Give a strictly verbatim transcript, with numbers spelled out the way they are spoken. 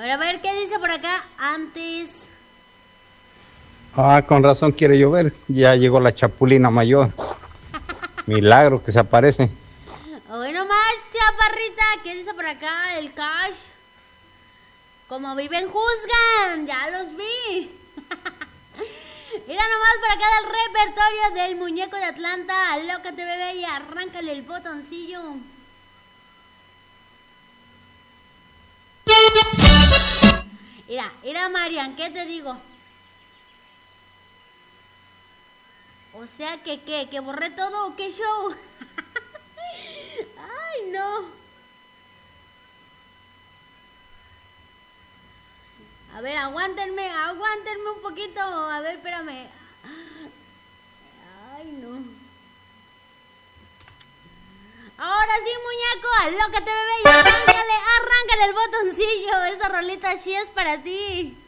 ver, a ver, ¿qué dice por acá? Antes. Ah, con razón quiere llover. Ya llegó la chapulina mayor. Milagro que se aparece. Hoy nomás, chaparrita. ¿Qué dice por acá? El Cash. Como viven, juzgan. Ya los vi. Mira nomás por acá del repertorio del muñeco de Atlanta. Alócate, bebé, y arráncale el botoncillo. Mira, mira, Marian, ¿qué te digo? O sea, que qué, que borré todo o qué show. Ay, no. A ver, aguántenme, aguántenme un poquito. A ver, espérame. Ay, no. Ahora sí, muñeco, alócate, bebé, y arráncale, arráncale el botoncillo. Esta rolita sí es para ti.